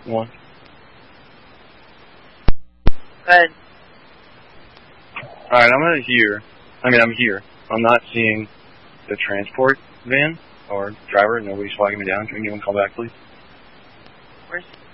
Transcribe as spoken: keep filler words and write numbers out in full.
One. Go ahead. Alright, I'm out here. I mean, I'm here. I'm not seeing the transport van or driver. Nobody's flagging me down. Can anyone call back, please? Where's